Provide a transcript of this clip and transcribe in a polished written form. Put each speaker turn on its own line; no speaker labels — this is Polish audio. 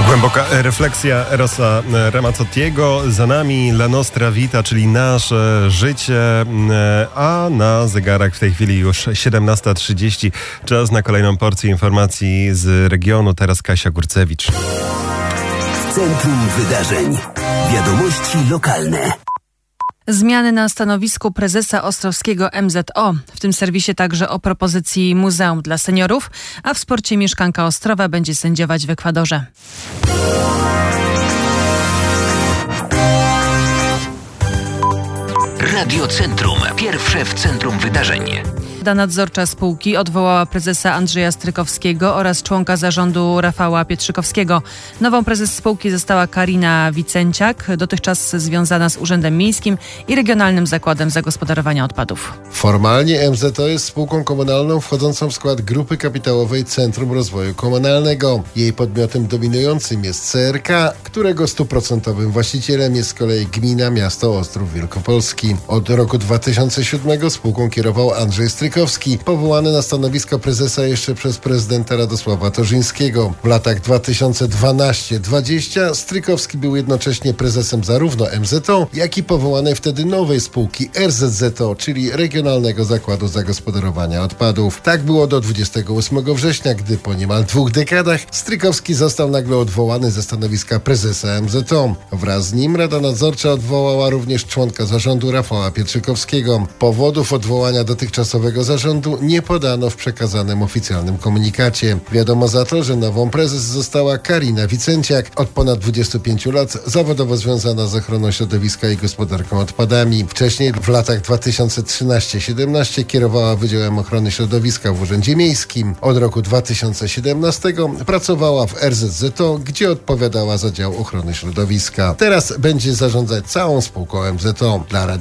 Głęboka refleksja Erosa Ramazzottiego. Za nami La Nostra Vita, czyli nasze życie, a na zegarach w tej chwili już 17:30. Czas na kolejną porcję informacji z regionu. Teraz Kasia Górcewicz.
W centrum wydarzeń. Wiadomości lokalne.
Zmiany na stanowisku prezesa Ostrowskiego MZO. W tym serwisie także o propozycji muzeum dla seniorów, a w sporcie mieszkanka Ostrowa będzie sędziować w Ekwadorze.
Radio Centrum. Pierwsze w centrum wydarzeń.
Rada nadzorcza spółki odwołała prezesa Andrzeja Strykowskiego oraz członka zarządu Rafała Pietrzykowskiego. Nową prezes spółki została Karina Wicenciak, dotychczas związana z Urzędem Miejskim i Regionalnym Zakładem Zagospodarowania Odpadów.
Formalnie MZO jest spółką komunalną wchodzącą w skład grupy kapitałowej Centrum Rozwoju Komunalnego. Jej podmiotem dominującym jest CRK, którego 100% właścicielem jest z kolei gmina, miasto Ostrów Wielkopolski. Od roku 2007 spółką kierował Andrzej Strykowski, powołany na stanowisko prezesa jeszcze przez prezydenta Radosława Torzyńskiego. W latach 2012-20 Strykowski był jednocześnie prezesem zarówno MZO, jak i powołanej wtedy nowej spółki RZZO, czyli Regionalnego Zakładu Zagospodarowania Odpadów. Tak było do 28 września, gdy po niemal 2 dekadach Strykowski został nagle odwołany ze stanowiska prezesa MZO. Wraz z nim Rada Nadzorcza odwołała również członka zarządu Rafała Pietrzykowskiego. Powodów odwołania dotychczasowego zarządu nie podano w przekazanym oficjalnym komunikacie. Wiadomo za to, że nową prezes została Karina Wicenciak, od ponad 25 lat zawodowo związana z ochroną środowiska i gospodarką odpadami. Wcześniej w latach 2013-17 kierowała Wydziałem Ochrony Środowiska w Urzędzie Miejskim. Od roku 2017 pracowała w RZZO, gdzie odpowiadała za dział ochrony środowiska. Teraz będzie zarządzać całą spółką MZO. Dla